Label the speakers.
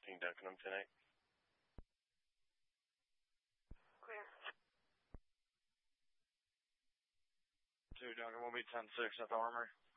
Speaker 1: King Duncan, I'm 10-8.
Speaker 2: Clear.
Speaker 3: 2 Duncan, we'll be 10-6 at the Armory.